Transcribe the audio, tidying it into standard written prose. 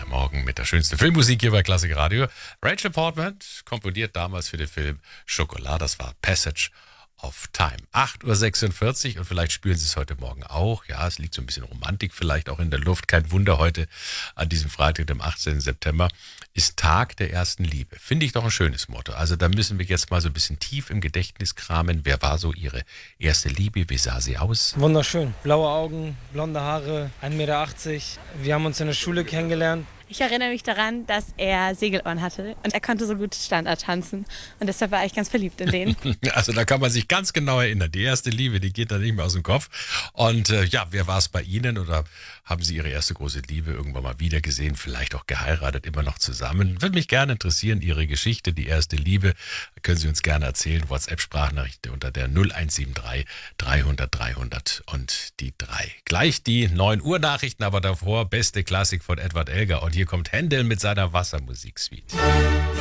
Morgen mit der schönsten Filmmusik hier bei Klassik Radio. Rachel Portman komponiert damals für den Film Schokolade. Das war Passage of Time. 8.46 Uhr und vielleicht spüren Sie es heute Morgen auch. Ja, es liegt so ein bisschen Romantik vielleicht auch in der Luft. Kein Wunder, heute an diesem Freitag, dem 18. September, ist Tag der ersten Liebe. Finde ich doch ein schönes Motto. Also da müssen wir jetzt mal so ein bisschen tief im Gedächtnis kramen. Wer war so Ihre erste Liebe? Wie sah sie aus? Wunderschön. Blaue Augen, blonde Haare, 1,80 Meter. Wir haben uns in der Schule kennengelernt. Ich erinnere mich daran, dass er Segelohren hatte und er konnte so gut Standard tanzen und deshalb war ich ganz verliebt in den. Also da kann man sich ganz genau erinnern. Die erste Liebe, die geht da nicht mehr aus dem Kopf. Und wer war es bei Ihnen oder haben Sie Ihre erste große Liebe irgendwann mal wieder gesehen, vielleicht auch geheiratet, immer noch zusammen? Würde mich gerne interessieren, Ihre Geschichte, die erste Liebe. Können Sie uns gerne erzählen. WhatsApp-Sprachnachricht unter der 0173 300 300 und die 3. Gleich die 9 Uhr Nachrichten, aber davor beste Klassik von Edward Elgar. Und hier kommt Händel mit seiner Wassermusik-Suite.